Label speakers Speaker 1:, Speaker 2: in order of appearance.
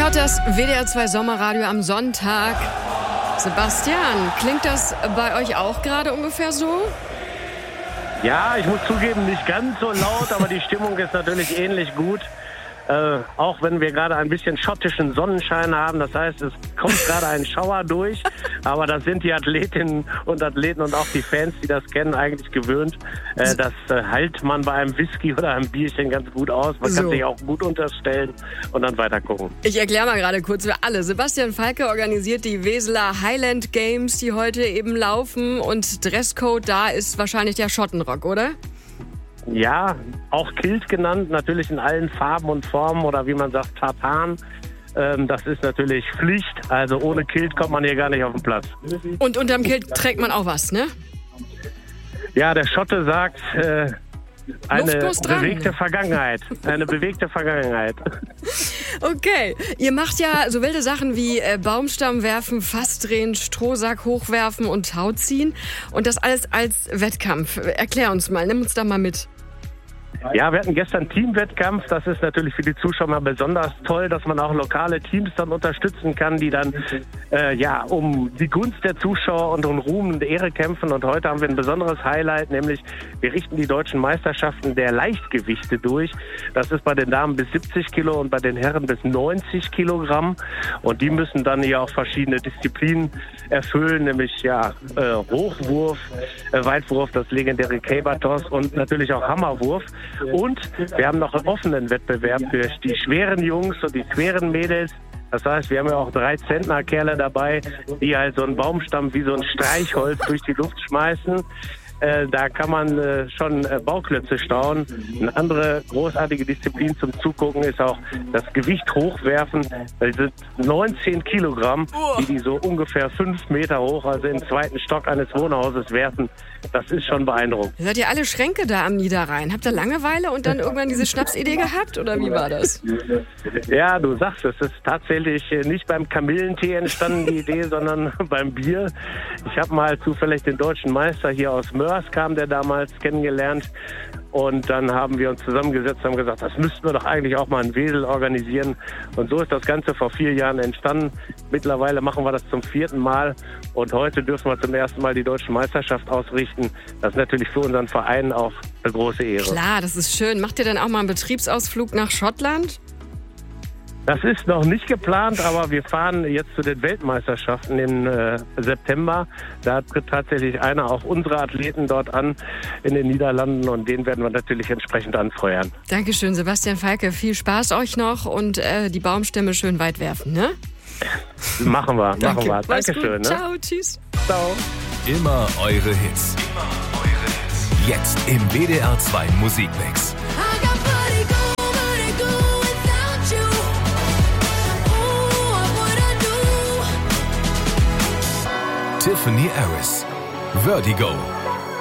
Speaker 1: hört das WDR 2 Sommerradio am Sonntag. Sebastian, klingt das bei euch auch gerade ungefähr so?
Speaker 2: Ja, ich muss zugeben, nicht ganz so laut, aber die Stimmung ist natürlich ähnlich gut. Auch wenn wir gerade ein bisschen schottischen Sonnenschein haben. Das heißt, es kommt gerade ein Schauer durch. Aber das sind die Athletinnen und Athleten und auch die Fans, die das kennen, eigentlich gewöhnt. Das hält man bei einem Whisky oder einem Bierchen ganz gut aus. Man kann sich auch gut unterstellen und dann weiter gucken.
Speaker 1: Ich erkläre mal gerade kurz für alle. Sebastian Falke organisiert die Weseler Highland Games, die heute eben laufen. Und Dresscode da ist wahrscheinlich der Schottenrock, oder?
Speaker 2: Ja, auch Kilt genannt, natürlich in allen Farben und Formen oder wie man sagt, Tartan. Das ist natürlich Pflicht, also ohne Kilt kommt man hier gar nicht auf den Platz.
Speaker 1: Und unterm Kilt trägt man auch was, ne?
Speaker 2: Ja, der Schotte sagt, eine bewegte
Speaker 1: Vergangenheit.
Speaker 2: Eine bewegte Vergangenheit.
Speaker 1: Okay, ihr macht ja so wilde Sachen wie Baumstamm werfen, Fass drehen, Strohsack hochwerfen und Tauziehen. Und das alles als Wettkampf. Erklär uns mal, nimm uns da mal mit.
Speaker 2: Ja, wir hatten gestern Teamwettkampf. Das ist natürlich für die Zuschauer besonders toll, dass man auch lokale Teams dann unterstützen kann, die dann um die Gunst der Zuschauer und um Ruhm und Ehre kämpfen. Und heute haben wir ein besonderes Highlight, nämlich wir richten die deutschen Meisterschaften der Leichtgewichte durch. Das ist bei den Damen bis 70 Kilo und bei den Herren bis 90 Kilogramm. Und die müssen dann hier auch verschiedene Disziplinen erfüllen, nämlich Hochwurf, Weitwurf, das legendäre Caber-Toss und natürlich auch Hammerwurf. Und wir haben noch einen offenen Wettbewerb für die schweren Jungs und die schweren Mädels. Das heißt, wir haben ja auch 3 Zentner-Kerle dabei, die halt so einen Baumstamm wie so ein Streichholz durch die Luft schmeißen. Da kann man schon Bauklötze staunen. Eine andere großartige Disziplin zum Zugucken ist auch das Gewicht hochwerfen. Das sind 19 Kilogramm, die so ungefähr 5 Meter hoch, also im 2. Stock eines Wohnhauses werfen. Das ist schon beeindruckend.
Speaker 1: Seid ihr alle Schränke da am Niederrhein? Habt ihr Langeweile und dann irgendwann diese Schnapsidee gehabt oder wie war das?
Speaker 2: Ja, du sagst es. Es ist tatsächlich nicht beim Kamillentee entstanden, die Idee, sondern beim Bier. Ich habe mal zufällig den deutschen Meister hier aus Mörs, kam der damals, kennengelernt. Und dann haben wir uns zusammengesetzt und haben gesagt, das müssten wir doch eigentlich auch mal in Wesel organisieren. Und so ist das Ganze vor 4 Jahren entstanden. Mittlerweile machen wir das zum 4. Mal. Und heute dürfen wir zum ersten Mal die deutsche Meisterschaft ausrichten. Das ist natürlich für unseren Verein auch eine große Ehre.
Speaker 1: Klar, das ist schön. Macht ihr dann auch mal einen Betriebsausflug nach Schottland?
Speaker 2: Das ist noch nicht geplant, aber wir fahren jetzt zu den Weltmeisterschaften im September. Da tritt tatsächlich einer auch unserer Athleten dort an in den Niederlanden und den werden wir natürlich entsprechend anfeuern.
Speaker 1: Dankeschön, Sebastian Falke. Viel Spaß euch noch und die Baumstämme schön weit werfen, ne?
Speaker 2: Machen wir.
Speaker 1: Dankeschön. Ne? Ciao, tschüss.
Speaker 2: Ciao.
Speaker 3: Immer eure Hits. Jetzt im WDR 2 Musikmix. Tiffany Harris, Vertigo.